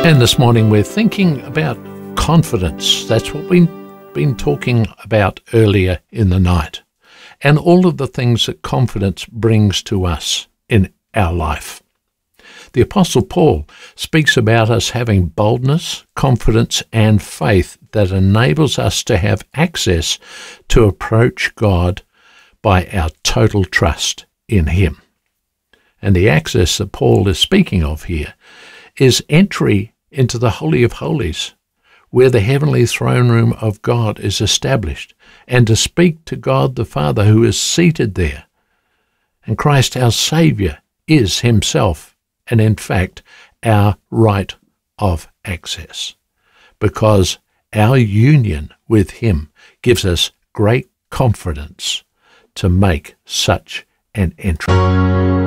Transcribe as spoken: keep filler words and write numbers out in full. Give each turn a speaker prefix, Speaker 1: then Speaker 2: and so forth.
Speaker 1: And this morning we're thinking about confidence. That's what we've been talking about earlier in the night. And all of the things that confidence brings to us in our life. The Apostle Paul speaks about us having boldness, confidence, and faith that enables us to have access to approach God by our total trust in Him. And the access that Paul is speaking of here is entry into the Holy of Holies, where the heavenly throne room of God is established, and to speak to God the Father who is seated there. And Christ our Saviour is Himself, and in fact, our right of access, because our union with Him gives us great confidence to make such an entry.